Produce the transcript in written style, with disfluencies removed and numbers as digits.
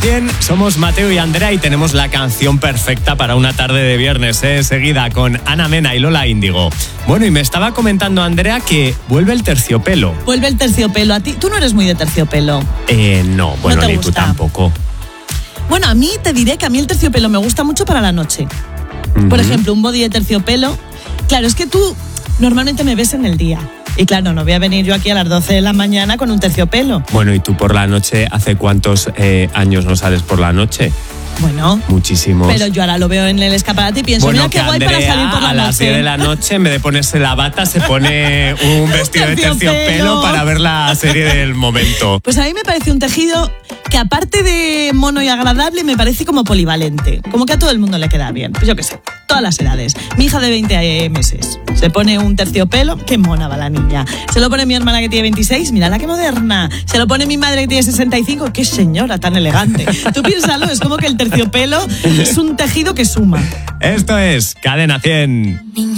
100, somos Mateo y Andrea y tenemos la canción perfecta para una tarde de viernes, enseguida con Ana Mena y Lola Índigo. Bueno, y me estaba comentando Andrea que vuelve el terciopelo. Vuelve el terciopelo. ¿A ti? ¿Tú no eres muy de terciopelo? No, bueno, ¿No te ni gusta? tú tampoco. Bueno, a mí te diré que a mí el terciopelo me gusta mucho para la noche. Por ejemplo, un body de terciopelo. Claro, es que tú normalmente me ves en el día. Y claro, no voy a venir yo aquí a las 12 de la mañana con un terciopelo. Bueno, ¿y tú por la noche hace cuántos años no sales por la noche? Bueno, muchísimos. Pero yo ahora lo veo en el escaparate y pienso, bueno, mira qué guay Andrea, para salir por la a noche. las 10 de la noche, en vez de ponerse la bata, se pone un vestido de terciopelo para ver la serie del momento. Pues a mí me parece un tejido que, aparte de mono y agradable, me parece como polivalente. Como que a todo el mundo le queda bien. Pues yo qué sé, todas las edades. Mi hija de 20 meses se pone un terciopelo, qué mona va la niña. Se lo pone mi hermana que tiene 26, mírala qué moderna. Se lo pone mi madre que tiene 65, qué señora tan elegante. Tú piénsalo, es como que el terciopelo es un tejido que suma. Esto es Cadena 100.